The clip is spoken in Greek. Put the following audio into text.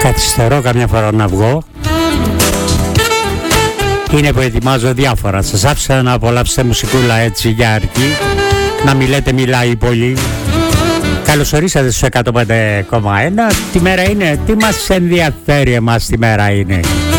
Καθυστερώ καμιά φορά να βγω. Είναι που ετοιμάζω διάφορα. Σας άφησα να απολαύσετε μουσικούλα έτσι για αρχή. Να μην λέτε μιλάει πολύ. Καλώς ορίσατε στους 105,1. Τι μέρα είναι, τι μας ενδιαφέρει εμάς, τι μέρα είναι.